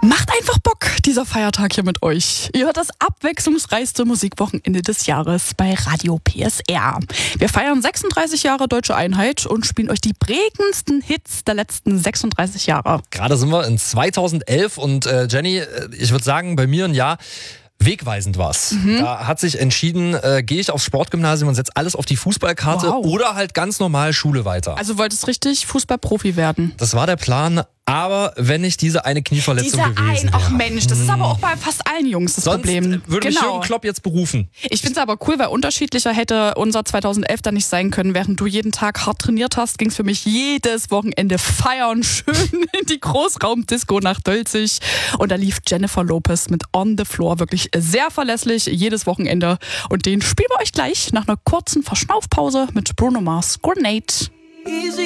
Macht einfach Bock, dieser Feiertag hier mit euch. Ihr hört das abwechslungsreichste Musikwochenende des Jahres bei Radio PSR. Wir feiern 36 Jahre Deutsche Einheit und spielen euch die prägendsten Hits der letzten 36 Jahre. Gerade sind wir in 2011 und Jenny, ich würde sagen, bei mir ein Jahr wegweisend war's. Da hat sich entschieden, gehe ich aufs Sportgymnasium und setze alles auf die Fußballkarte oder halt ganz normal Schule weiter. Also wolltest richtig Fußballprofi werden? Das war der Plan, aber wenn nicht diese eine Knieverletzung gewesen wäre. Ach Mensch, das ist aber auch bei fast allen Jungs das Sonst Problem. würde mich Jürgen Klopp jetzt berufen. Ich finde es aber cool, weil unterschiedlicher hätte unser 2011 dann nicht sein können. Während du jeden Tag hart trainiert hast, ging es für mich jedes Wochenende feiern, schön in die Großraumdisco nach Dölzig. Und da lief Jennifer Lopez mit On the Floor wirklich sehr verlässlich jedes Wochenende. Und den spielen wir euch gleich nach einer kurzen Verschnaufpause mit Bruno Mars Grenade.